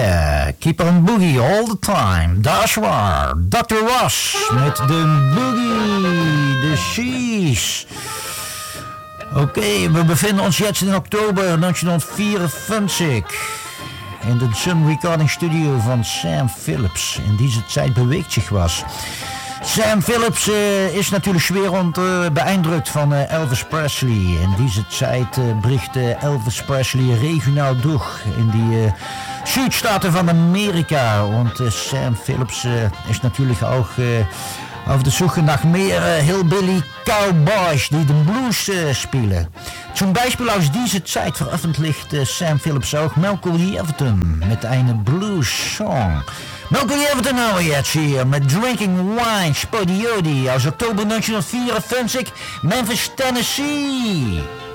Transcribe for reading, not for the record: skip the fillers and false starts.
Yeah, keep on boogie all the time. Dat is waar. Dr. Ross met de boogie, de cheese. Oké, we bevinden ons jetzt in oktober 1954 in de Sun Recording Studio van Sam Phillips. In deze tijd beweegt zich was. Sam Phillips is natuurlijk schwerend beïndrukt van Elvis Presley. In deze tijd bricht Elvis Presley regionaal door in die Südstaaten van Amerika. Want Sam Phillips is natuurlijk ook auf der Suche nach mehr Hillbilly Cowboys, die den Blues spielen. Zum Beispiel aus dieser Zeit veröffentlicht Sam Phillips auch Malcolm Everton mit einem Blues-Song. Malcolm Everton nou jetzt hier met Drinking Wine Spodiodi aus Oktober 1954, Memphis, Tennessee.